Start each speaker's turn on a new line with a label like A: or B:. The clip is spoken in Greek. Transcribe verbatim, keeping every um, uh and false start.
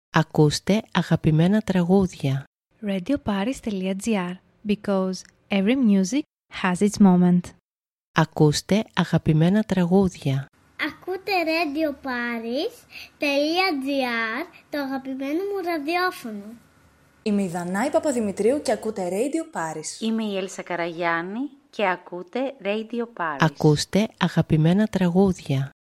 A: Ακούστε αγαπημένα τραγούδια.
B: radioparis.gr because every music has its moment.
A: Ακούστε αγαπημένα τραγούδια.
C: Ακούτε radioparis.gr, το αγαπημένο μου ραδιόφωνο.
D: Είμαι η Δανάη Παπαδημητρίου και ακούτε Radio Paris.
E: Είμαι η Έλσα Καραγιάννη και ακούτε Radio Paris.
A: Ακούστε αγαπημένα τραγούδια.